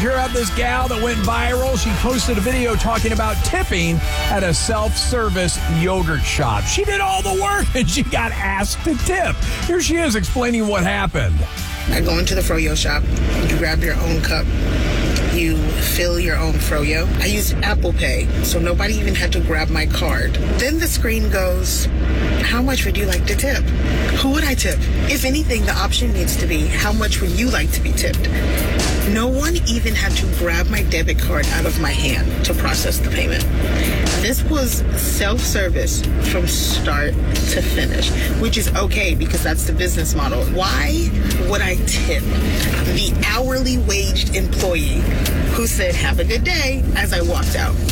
hear about this gal that went viral? She posted a video talking about tipping at a self-service yogurt shop. She did all the work and she got asked to tip. Here she is explaining what happened. I go into the froyo shop. You grab your own cup. You fill your own froyo. I used Apple Pay, so nobody even had to grab my card. Then the screen goes, how much would you like to tip? Who would I tip? If anything, the option needs to be, how much would you like to be tipped? No one even had to grab my debit card out of my hand to process the payment. This was self-service from start to finish, which is okay because that's the business model. Why would I tip the hourly waged employee who said, have a good day, as I walked out?